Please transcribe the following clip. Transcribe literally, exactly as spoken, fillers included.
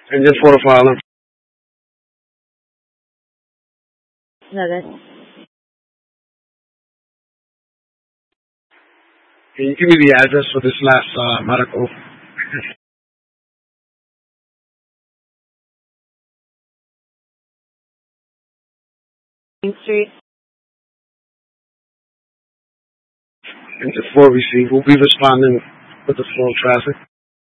And just for the filing. Noted. Can you give me the address for this last uh, medical? Main Street. And just for receipt, we'll be responding with the flow of traffic.